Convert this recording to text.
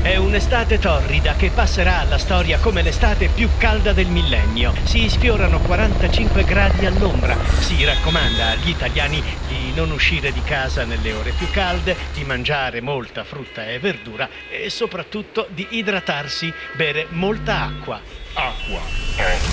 È un'estate torrida che passerà alla storia come l'estate più calda del millennio. Si sfiorano 45 gradi all'ombra. Si raccomanda agli italiani di non uscire di casa nelle ore più calde, di mangiare molta frutta e verdura e soprattutto di idratarsi, bere molta acqua. Acqua.